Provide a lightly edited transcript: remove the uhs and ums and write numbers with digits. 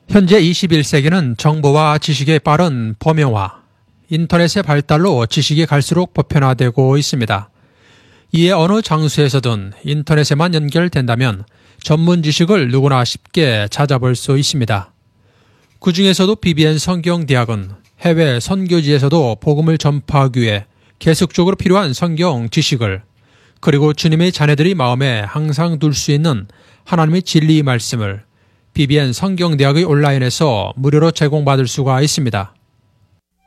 현재 21세기는 정보와 지식의 빠른 범용화, 인터넷의 발달로 지식이 갈수록 보편화되고 있습니다. 이에 어느 장소에서든 인터넷에만 연결된다면 전문 지식을 누구나 쉽게 찾아볼 수 있습니다. 그 중에서도 BBN 성경대학은 해외 선교지에서도 복음을 전파하기 위해 계속적으로 필요한 성경 지식을, 그리고 주님의 자녀들이 마음에 항상 둘 수 있는 하나님의 진리 말씀을 BBN 성경대학의 온라인에서 무료로 제공받을 수가 있습니다.